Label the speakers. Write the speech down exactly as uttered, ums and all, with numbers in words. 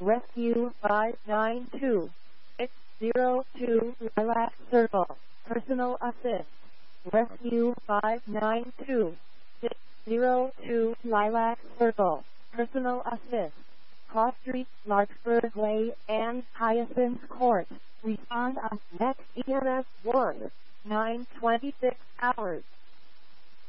Speaker 1: Rescue five nine two six zero two Lilac Circle. Personal assist. Rescue five nine two six zero two Lilac Circle. Personal assist. Cross Street, Larkspur Way, and Hyacinth Court. Respond on next E M S one. nine twenty-six hours.